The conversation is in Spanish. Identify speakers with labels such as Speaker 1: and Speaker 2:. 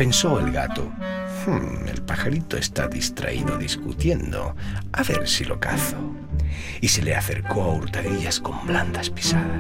Speaker 1: Pensó el gato. El pajarito está distraído discutiendo. A ver si lo cazo. Y se le acercó a hurtadillas con blandas pisadas.